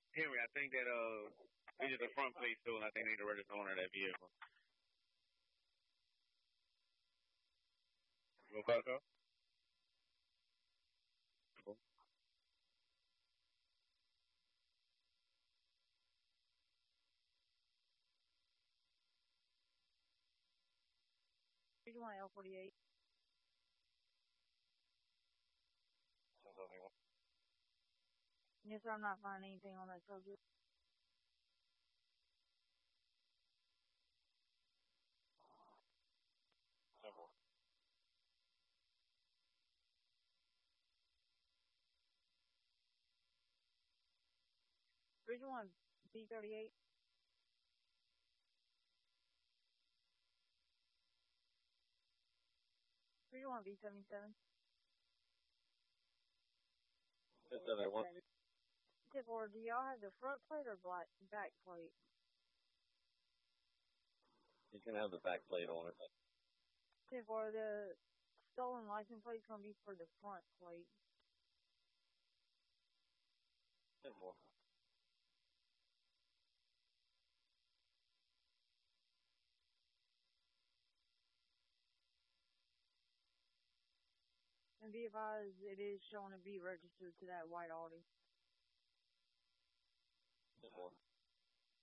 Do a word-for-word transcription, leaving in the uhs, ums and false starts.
Henry, I think that uh, we did the front plate too, and I think they need to register owner of that vehicle. Go Bucko. Regional L forty-eight. Yes, sir, I'm not finding anything on that subject. Regional one B thirty-eight. Regional one B seventy-seven. That's the other one. Tip order, do y'all have the front plate or black back plate? He's gonna have the back plate on it. Tip order, the stolen license plate's gonna be for the front plate. Simple. And be advised, it is showing to be registered to that white Audi. Simple.